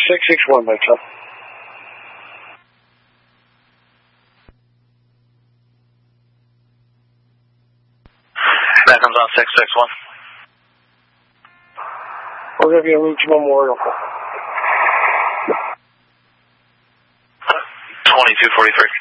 661, my son. That comes on 661. We're going to be en route to Memorial. 2243.